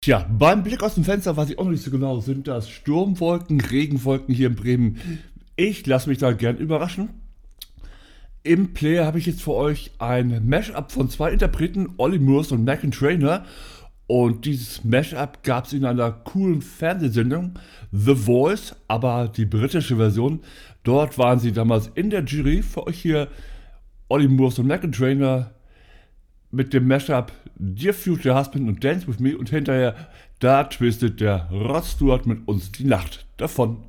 Tja, beim Blick aus dem Fenster weiß ich auch noch nicht so genau, sind das Sturmwolken, Regenwolken hier in Bremen? Ich lasse mich da gern überraschen. Im Player habe ich jetzt für euch ein Mashup von zwei Interpreten, Olly Murs und Meghan Trainor. Und dieses Mashup gab es in einer coolen Fernsehsendung, The Voice, aber die britische Version. Dort waren sie damals in der Jury. Für euch hier Olly Murs und Meghan Trainor mit dem Mashup Dear Future Husband und Dance With Me. Und hinterher, da twistet der Rod Stewart mit uns die Nacht davon.